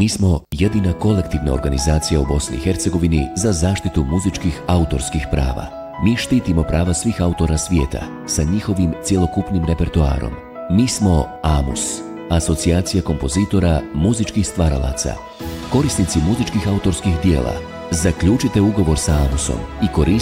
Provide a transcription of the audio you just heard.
Mi smo jedina kolektivna organizacija u Bosni i Hercegovini za zaštitu muzičkih autorskih prava. Mi štitimo prava svih autora svijeta sa njihovim cjelokupnim repertoarom. Mi smo AMUS, Asocijacija kompozitora muzičkih stvaralaca. Korisnici muzičkih autorskih dijela, zaključite ugovor sa AMUS-om i koristite